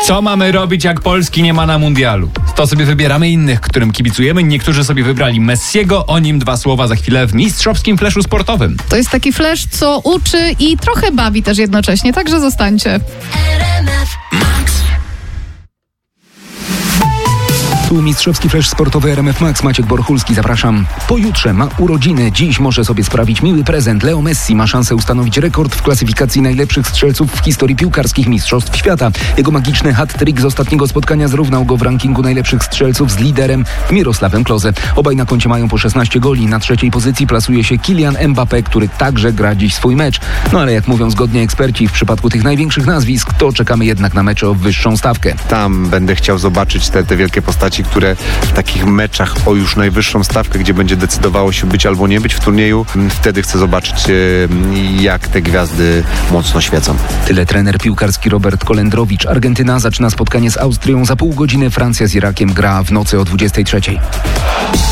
Co mamy robić, jak Polski nie ma na mundialu? To sobie wybieramy innych, którym kibicujemy. Niektórzy sobie wybrali Messiego, o nim 2 słowa za chwilę w mistrzowskim fleszu sportowym. To jest taki flesz, co uczy i trochę bawi też jednocześnie, także zostańcie. Tu mistrzowski flesz sportowy RMF Max. Maciek Borchulski, zapraszam. Pojutrze ma urodziny. Dziś może sobie sprawić miły prezent. Leo Messi ma szansę ustanowić rekord w klasyfikacji najlepszych strzelców w historii piłkarskich mistrzostw świata. Jego magiczny hat-trick z ostatniego spotkania zrównał go w rankingu najlepszych strzelców z liderem Mirosławem Klose. Obaj na koncie mają po 16 goli. Na 3. pozycji plasuje się Kylian Mbappé, który także gra dziś swój mecz. No ale jak mówią zgodnie eksperci, w przypadku tych największych nazwisk, to czekamy jednak na mecze o wyższą stawkę. Tam będę chciał zobaczyć te wielkie postaci, które w takich meczach o już najwyższą stawkę, gdzie będzie decydowało się być albo nie być w turnieju, wtedy chcę zobaczyć, jak te gwiazdy mocno świecą. Tyle trener piłkarski Robert Kolendrowicz. Argentyna zaczyna spotkanie z Austrią za pół godziny. Francja z Irakiem gra w nocy o 23:00.